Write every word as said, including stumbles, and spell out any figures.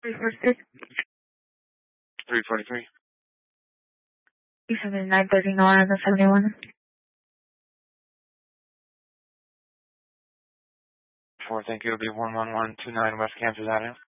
three forty-three. three forty-three. You send me nine thirty-nine on the seventy-one. four, thank you. It'll be one one one two nine West Kansas Avenue.